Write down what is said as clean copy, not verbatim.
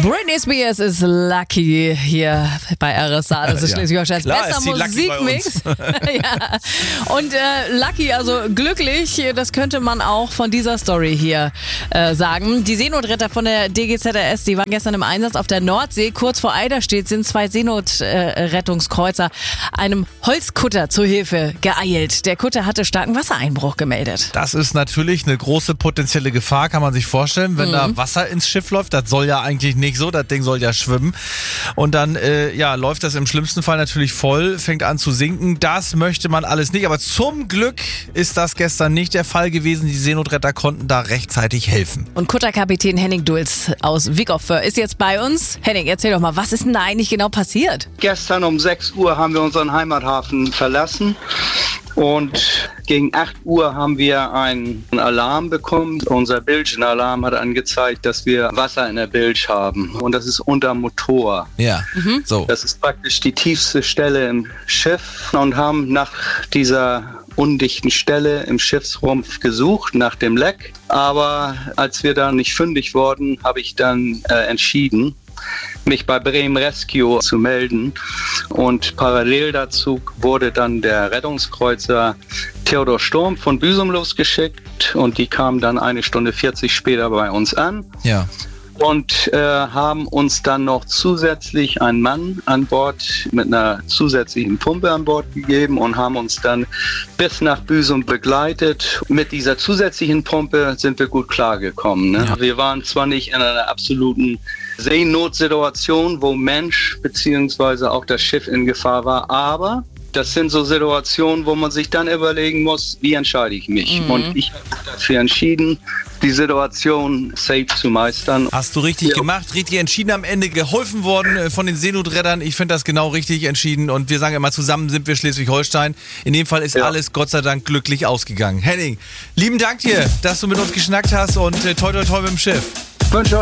Britney Spears ist Lucky hier bei RSA. Das ist Schleswig-Holsteins bester Musikmix. Ja. Und Lucky, also glücklich, das könnte man auch von dieser Story hier sagen. Die Seenotretter von der DGZRS, die waren gestern im Einsatz auf der Nordsee. Kurz vor Eiderstedt sind 2 Seenotrettungskreuzer einem Holzkutter zur Hilfe geeilt. Der Kutter hatte starken Wassereinbruch gemeldet. Das ist natürlich eine große potenzielle Gefahr, kann man sich vorstellen, wenn da Wasser ins Schiff läuft. Das soll ja eigentlich nicht so, das Ding soll ja schwimmen. Und dann läuft das im schlimmsten Fall natürlich voll, fängt an zu sinken. Das möchte man alles nicht. Aber zum Glück ist das gestern nicht der Fall gewesen. Die Seenotretter konnten da rechtzeitig helfen. Und Kutterkapitän Henning Dulz aus Wickhoff ist jetzt bei uns. Henning, erzähl doch mal, was ist denn da eigentlich genau passiert? Gestern um 6 Uhr haben wir unseren Heimathafen verlassen. Und gegen 8 Uhr haben wir einen Alarm bekommen. Unser Bilgenalarm hat angezeigt, dass wir Wasser in der Bilge haben. Und das ist unterm Motor. Ja, so. Das ist praktisch die tiefste Stelle im Schiff. Und haben nach dieser undichten Stelle im Schiffsrumpf gesucht, nach dem Leck. Aber als wir da nicht fündig wurden, habe ich dann entschieden, mich bei Bremen Rescue zu melden. Und parallel dazu wurde dann der Rettungskreuzer Theodor Sturm von Büsum losgeschickt und die kamen dann 1 Stunde 40 später bei uns an. Ja. Und haben uns dann noch zusätzlich einen Mann an Bord mit einer zusätzlichen Pumpe an Bord gegeben und haben uns dann bis nach Büsum begleitet. Mit dieser zusätzlichen Pumpe sind wir gut klargekommen. Ne? Ja. Wir waren zwar nicht in einer absoluten Seenotsituation, wo Mensch bzw. auch das Schiff in Gefahr war, aber das sind so Situationen, wo man sich dann überlegen muss, wie entscheide ich mich? Und ich habe mich dafür entschieden, die Situation safe zu meistern. Hast du richtig gemacht, richtig entschieden, am Ende geholfen worden von den Seenotrettern. Ich finde das genau richtig entschieden und wir sagen immer, zusammen sind wir Schleswig-Holstein. In dem Fall ist alles Gott sei Dank glücklich ausgegangen. Henning, lieben Dank dir, dass du mit uns geschnackt hast und toi toi toi mit dem Schiff. Ich wünsche euch